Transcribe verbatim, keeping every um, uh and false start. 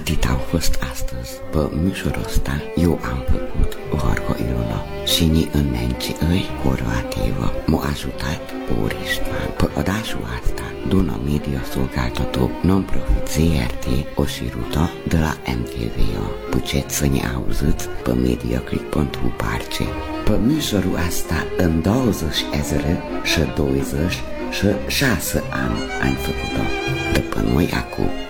Atât au fost astăzi. Pe mișorul ăsta eu am făcut Orgo Iluna și ni înnenci îi coroativă m-a ajutat Oristvan. Pe odașul asta Duna Media Szolgáltató non-profit zé er té o șirută de la em té vé o. Puteți să ne auziți pe mediaclick punct hu parce. Pe mișorul asta în douăzeci ezre și douăzeci și șase ani am făcut-o. După noi acum